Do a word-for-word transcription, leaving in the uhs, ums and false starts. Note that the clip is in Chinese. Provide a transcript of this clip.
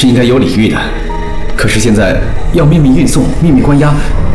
是应该有礼遇的。可是现在要秘密运送、秘密关押，